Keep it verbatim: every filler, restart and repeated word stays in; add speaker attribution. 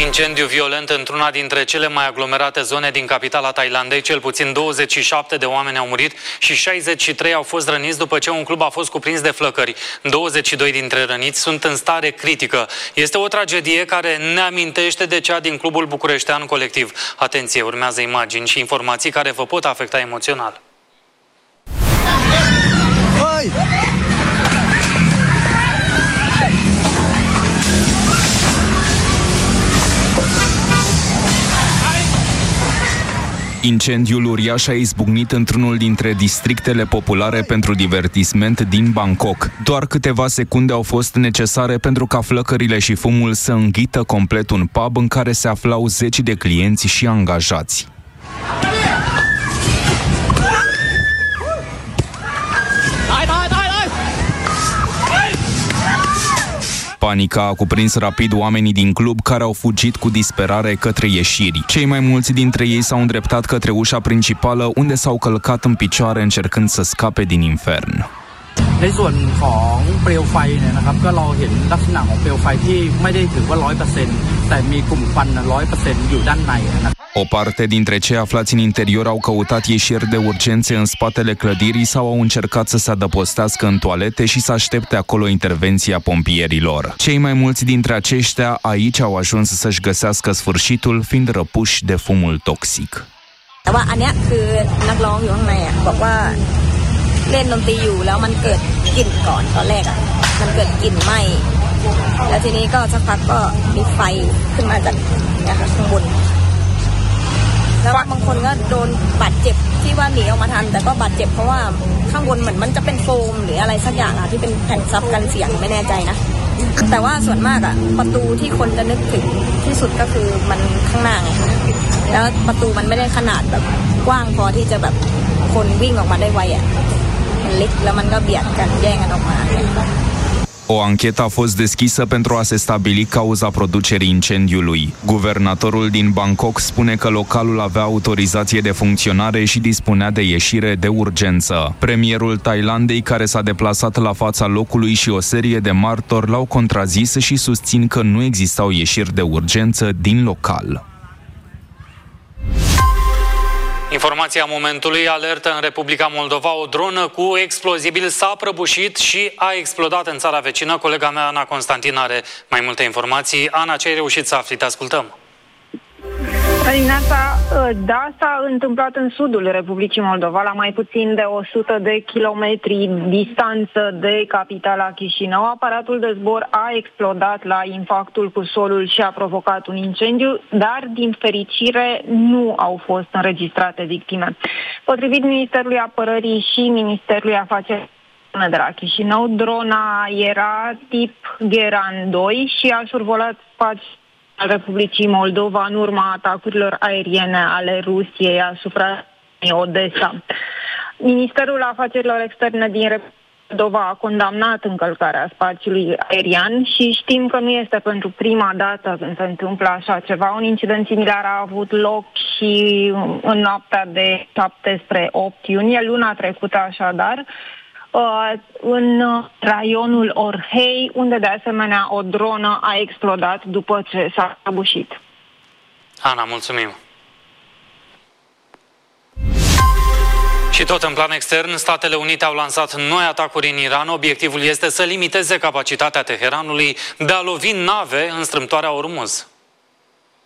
Speaker 1: Incendiu violent într-una dintre cele mai aglomerate zone din capitala Thailandei. Cel puțin douăzeci și șapte de oameni au murit și șaizeci și trei au fost răniți după ce un club a fost cuprins de flăcări. douăzeci și doi dintre răniți sunt în stare critică. Este o tragedie care ne amintește de cea din clubul bucureștean Colectiv. Atenție, urmează imagini și informații care vă pot afecta emoțional. Hai!
Speaker 2: Incendiul uriaș a izbucnit într-unul dintre districtele populare pentru divertisment din Bangkok. Doar câteva secunde au fost necesare pentru ca flăcările și fumul să înghită complet un pub în care se aflau zeci de clienți și angajați. Panica a cuprins rapid oamenii din club, care au fugit cu disperare către ieșiri. Cei mai mulți dintre ei s-au îndreptat către ușa principală, unde s-au călcat în picioare încercând să scape din infern.
Speaker 3: ในส่วนของเปลวไฟเนี่ยนะครับก็เราเห็นลักษณะของเปลวไฟที่ไม่ได้ถือว่า ร้อยเปอร์เซ็นต์ แต่มีกลุ่มควัน ร้อยเปอร์เซ็นต์ อยู่ด้านในนะครับ
Speaker 2: O parte dintre cei aflați în interior au căutat ieșiri de urgențe în spatele clădirii sau au încercat să se adăpostească în toalete și să aștepte acolo intervenția pompierilor. Cei mai mulți dintre aceștia aici au ajuns să-și găsească sfârșitul, fiind răpuși de fumul toxic.
Speaker 4: เล่นดนตรีอยู่แล้วมันเกิดกลิ่นก่อนตอนแรกอ่ะมันเกิดกลิ่นไหม้แล้วทีนี้ก็สักพักก็มีไฟขึ้นมาจากนะคะข้างบนแล้วบางคนก็โดนบาดเจ็บที่ว่าหนีออกมาทันแต่ก็บาดเจ็บเพราะว่าข้างบนเหมือนมันจะเป็นโฟมหรืออะไรสักอย่างอ่ะที่เป็นแผ่นซับกันเสียงไม่แน่ใจนะแต่ว่าส่วนมากอ่ะประตูที่คนจะนึกถึงที่สุดก็คือมันข้างหน้าไงแล้วประตูมันไม่ได้ขนาดแบบกว้างพอที่จะแบบคนวิ่งออกมาได้ไวอ่ะ
Speaker 2: O anchetă a fost deschisă pentru a se stabili cauza producerii incendiului. Guvernatorul din Bangkok spune că localul avea autorizație de funcționare și dispunea de ieșire de urgență. Premierul Thailandei, care s-a deplasat la fața locului, și o serie de martori l-au contrazis și susțin că nu existau ieșiri de urgență din local.
Speaker 1: Informația momentului: alertă în Republica Moldova. O dronă cu explozibil s-a prăbușit și a explodat în țara vecină. Colega mea, Ana Constantin, are mai multe informații. Ana, ce ai reușit să afli? Te ascultăm.
Speaker 5: Dimineața, da, s-a întâmplat în sudul Republicii Moldova, la mai puțin de o sută de kilometri distanță de capitala Chișinău. Aparatul de zbor a explodat la impactul cu solul și a provocat un incendiu, dar din fericire nu au fost înregistrate victime. Potrivit Ministerului Apărării și Ministerului Afacerilor de la Chișinău, drona era tip Geran doi și a survolat spațiul al Republicii Moldova în urma atacurilor aeriene ale Rusiei asupra Odessa. Ministerul Afacerilor Externe din Republica Moldova a condamnat încălcarea spațiului aerian și știm că nu este pentru prima dată când se întâmplă așa ceva. Un incident similar a avut loc și în noaptea de șapte spre opt iunie, luna trecută așadar, în raionul Orhei, unde de asemenea o dronă a explodat după ce s-a prăbușit.
Speaker 1: Ana, mulțumim! Și tot în plan extern, Statele Unite au lansat noi atacuri în Iran. Obiectivul este să limiteze capacitatea Teheranului de a lovi nave în strâmtoarea Ormuz.